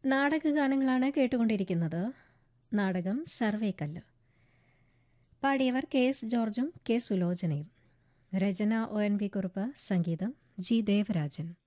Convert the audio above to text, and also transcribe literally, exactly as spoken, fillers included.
നാടകഗാനങ്ങളാണ് കേട്ടുകൊണ്ടിരിക്കുന്നത്. നാടകം സർവേക്കല്ല്. പാടിയവർ K S ജോർജും കെ സുലോചനയും. രചന ഒ എൻ വി കുറുപ്പ്, സംഗീതം ജി ദേവരാജൻ.